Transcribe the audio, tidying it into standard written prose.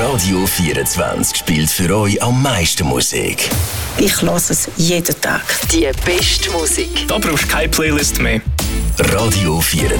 Radio 24 spielt für euch am meisten Musik. Ich höre es jeden Tag. Die beste Musik. Da brauchst du keine Playlist mehr. Radio 24.